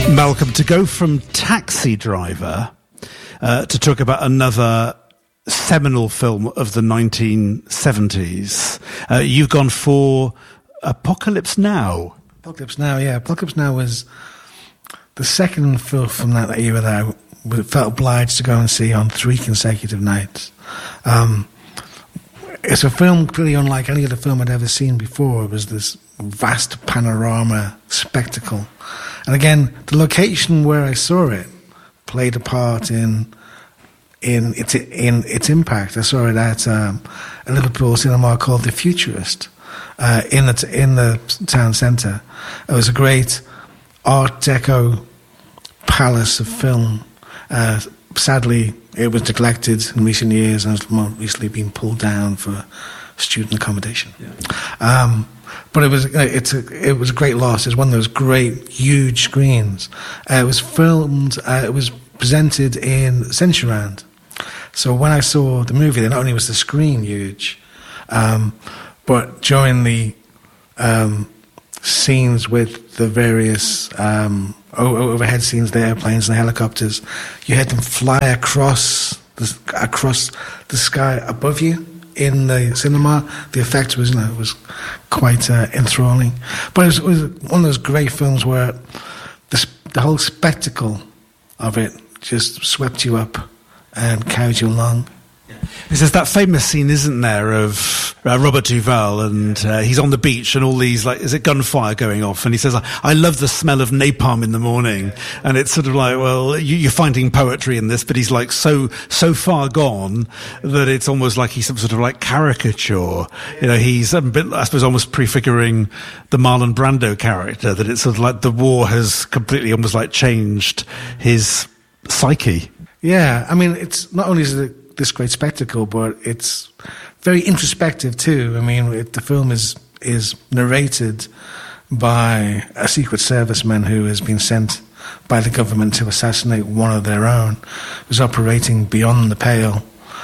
Malcolm, to go from Taxi Driver to talk about another seminal film of the 1970s, you've gone for Apocalypse Now. Apocalypse Now, yeah. Apocalypse Now was the second film from that era that I felt obliged to go and see on 3 consecutive nights. It's a film really unlike any other film I'd ever seen before. It was this vast panorama spectacle. And again, the location where I saw it played a part in its impact. I saw it at a Liverpool cinema called The Futurist in the town centre. It was a great Art Deco palace of film. Sadly, it was neglected in recent years and has more recently been pulled down for student accommodation. Yeah. But it was a great loss. It's one of those great, huge screens. It was filmed. It was presented in Centuryland. So when I saw the movie, not only was the screen huge, but during the scenes with the various overhead scenes, the airplanes and the helicopters, you had them fly across the sky above you in the cinema. The effect was, was quite enthralling. But it was one of those great films where the whole spectacle of it just swept you up and carried you along. There's that famous scene, isn't there, of Robert Duvall, and he's on the beach and all these, is it gunfire going off? And he says, I love the smell of napalm in the morning. And it's sort of like, well, you're finding poetry in this, but he's so far gone that it's almost like he's some sort of caricature. He's a bit, I suppose, almost prefiguring the Marlon Brando character, that it's sort of like the war has completely almost changed his psyche. Yeah, I mean, it's not only is it this great spectacle, but it's very introspective too. I mean, the film is narrated by a Secret Serviceman who has been sent by the government to assassinate one of their own, who's operating beyond the pale.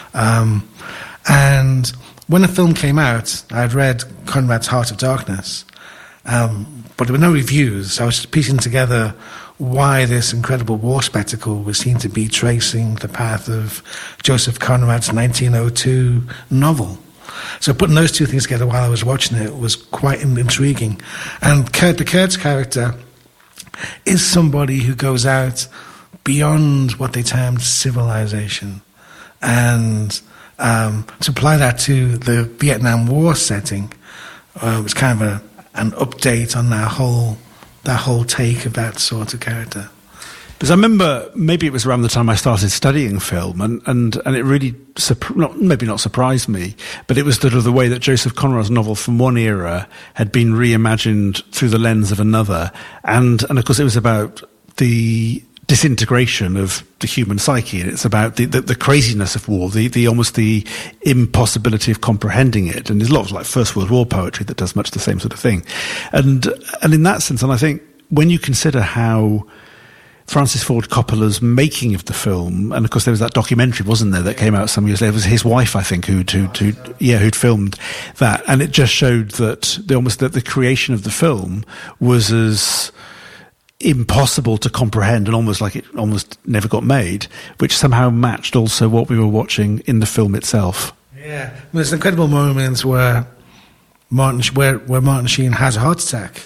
And when the film came out, I'd read Conrad's Heart of Darkness, but there were no reviews. So I was just piecing together why this incredible war spectacle was seen to be tracing the path of Joseph Conrad's 1902 novel. So putting those two things together while I was watching it was quite intriguing. And the Kurtz character is somebody who goes out beyond what they termed civilization. And to apply that to the Vietnam War setting was kind of an update on that whole take of that sort of character. Because I remember, maybe it was around the time I started studying film, and it really, maybe not surprised me, but it was the way that Joseph Conrad's novel from one era had been reimagined through the lens of another. And of course it was about the disintegration of the human psyche, and it's about the craziness of war, the almost the impossibility of comprehending it. And there's lots of First World War poetry that does much the same sort of thing. And in that sense, and I think when you consider how Francis Ford Coppola's making of the film, and of course there was that documentary, wasn't there, that came out some years later. It was his wife, I think, who'd filmed that, and it just showed that the creation of the film was as impossible to comprehend and almost like it almost never got made, which somehow matched also what we were watching in the film itself. Yeah, there's incredible moments where Martin Sheen has a heart attack,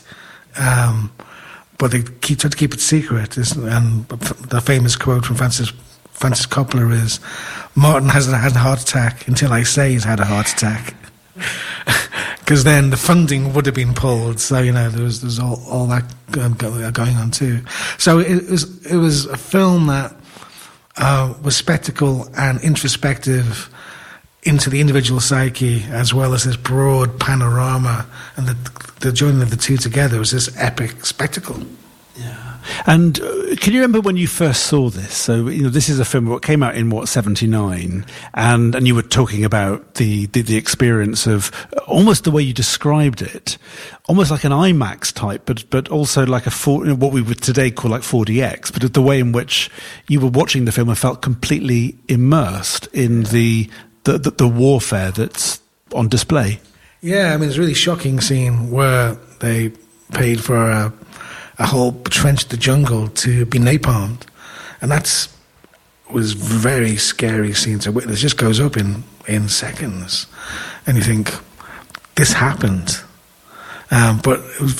but they try to keep it secret. And the famous quote from Francis Coppola is, "Martin hasn't had a heart attack until I say he's had a heart attack." Because then the funding would have been pulled, so there was all that going on too. So it was a film that was spectacle and introspective into the individual psyche, as well as this broad panorama, and the joining of the two together was this epic spectacle. Yeah. And can you remember when you first saw this? So, this is a film that came out in, 79, and you were talking about the experience of almost the way you described it, almost like an IMAX type, but also like what we would today call 4DX, but the way in which you were watching the film and felt completely immersed in the warfare that's on display. Yeah, I mean, it's a really shocking scene where they paid for a whole trench of the jungle to be napalmed. And was very scary scene to witness. It just goes up in seconds. And you think, this happened. But it was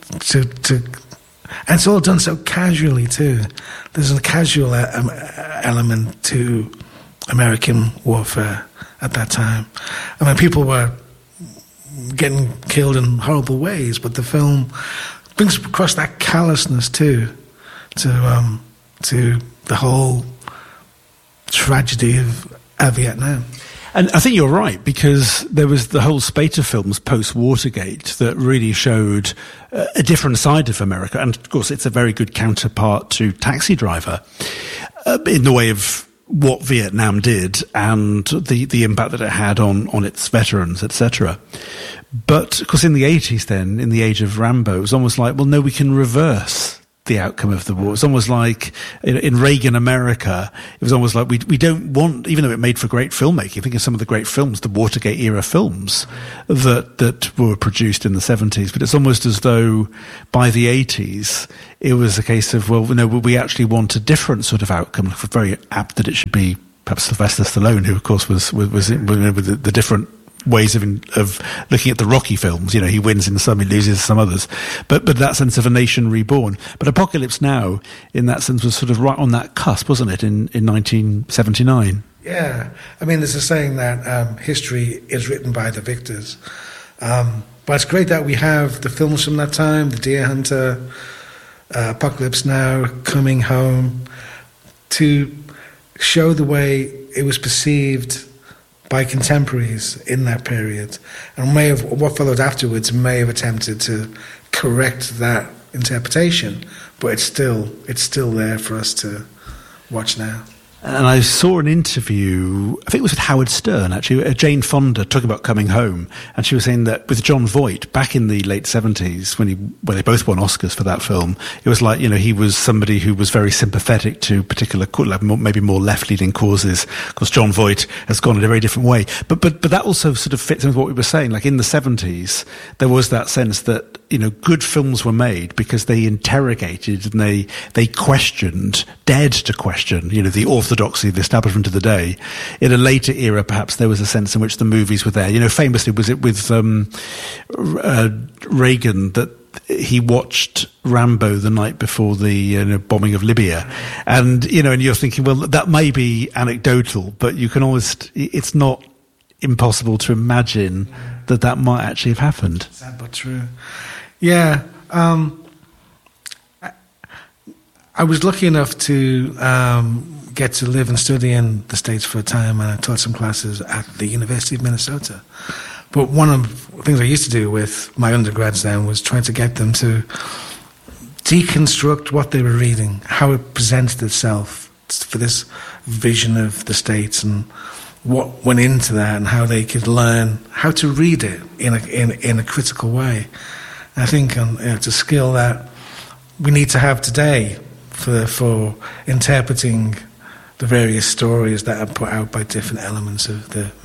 and it's all done so casually too. There's a casual element to American warfare at that time. I mean, people were getting killed in horrible ways, but the film brings across that callousness too, to the whole tragedy of Vietnam. And I think you're right, because there was the whole spate of films post-Watergate that really showed a different side of America. And, of course, it's a very good counterpart to Taxi Driver in the way of what Vietnam did and the impact that it had on its veterans, etc. But, of course, in the 80s then, in the age of Rambo, it was almost like, well, no, we can reverse the outcome of the war. It's almost like in Reagan America, it was almost like we don't want, even though it made for great filmmaking, think of some of the great films, the Watergate era films that were produced in the 70s, but it's almost as though by the 80s it was a case of, well, no, we actually want a different sort of outcome. Very apt that it should be perhaps Sylvester Stallone, who of course was with the different ways of looking at the Rocky films. You know, he wins in some, he loses in some others. But that sense of a nation reborn. But Apocalypse Now, in that sense, was sort of right on that cusp, wasn't it, in 1979? Yeah. I mean, there's a saying that history is written by the victors. But it's great that we have the films from that time, The Deer Hunter, Apocalypse Now, Coming Home, to show the way it was perceived by contemporaries in that period, and what followed afterwards may have attempted to correct that interpretation, but it's still there for us to watch now. And I saw an interview, I think it was with Howard Stern, actually, Jane Fonda talking about Coming Home, and she was saying that with Jon Voight, back in the late 70s, when they both won Oscars for that film, it was like, you know, he was somebody who was very sympathetic to particular, maybe more left-leaning causes, because Jon Voight has gone in a very different way. But that also sort of fits in with what we were saying. Like in the 70s, there was that sense that, you know, good films were made because they interrogated and they questioned, dared to question, you know, the orthodoxy of the establishment of the day. In a later era, perhaps there was a sense in which the movies were there. You know, famously was it with Reagan that he watched Rambo the night before the bombing of Libya, and you know, and you're thinking, well, that may be anecdotal, but you can almost, it's not impossible to imagine that might actually have happened. Sad but true. Yeah. I was lucky enough to get to live and study in the States for a time, and I taught some classes at the University of Minnesota. But one of the things I used to do with my undergrads then was trying to get them to deconstruct what they were reading, how it presented itself for this vision of the States, and what went into that, and how they could learn how to read it in a critical way. I think it's a skill that we need to have today for interpreting the various stories that are put out by different elements of the